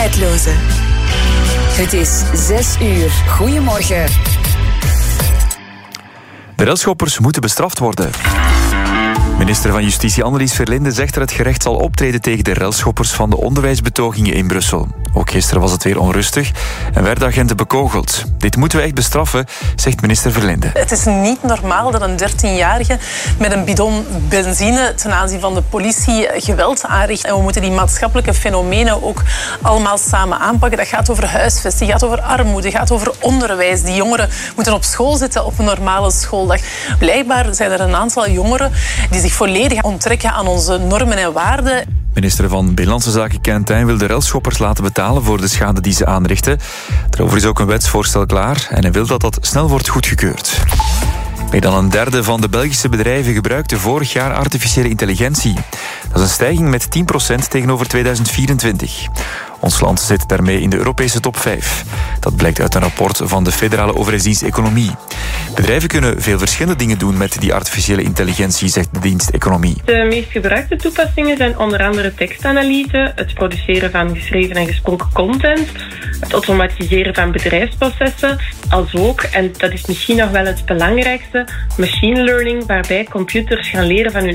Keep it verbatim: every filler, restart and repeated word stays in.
Feitloze. Het is zes uur. Goedemorgen. De relschoppers moeten bestraft worden. Minister van Justitie Annelies Verlinde zegt dat het gerecht zal optreden tegen de relschoppers van de onderwijsbetogingen in Brussel. Ook gisteren was het weer onrustig en werden agenten bekogeld. Dit moeten we echt bestraffen, zegt minister Verlinde. Het is niet normaal dat een dertienjarige met een bidon benzine ten aanzien van de politie geweld aanricht. En we moeten die maatschappelijke fenomenen ook allemaal samen aanpakken. Dat gaat over huisvesting, gaat over armoede, gaat over onderwijs. Die jongeren moeten op school zitten op een normale schooldag. Blijkbaar zijn er een aantal jongeren die zich volledig onttrekken aan onze normen en waarden. Minister van Binnenlandse Zaken Quentin wil de relschoppers laten betalen voor de schade die ze aanrichten. Daarover is ook een wetsvoorstel klaar en hij wil dat dat snel wordt goedgekeurd. Meer dan een derde van de Belgische bedrijven gebruikte vorig jaar artificiële intelligentie. Dat is een stijging met tien procent tegenover tweeduizend vierentwintig. Ons land zit daarmee in de Europese top vijf. Dat blijkt uit een rapport van de Federale Overheidsdienst Economie. Bedrijven kunnen veel verschillende dingen doen met die artificiële intelligentie, zegt de dienst Economie. De meest gebruikte toepassingen zijn onder andere tekstanalyse, het produceren van geschreven en gesproken content, het automatiseren van bedrijfsprocessen, als ook, en dat is misschien nog wel het belangrijkste, machine learning, waarbij computers gaan leren van hun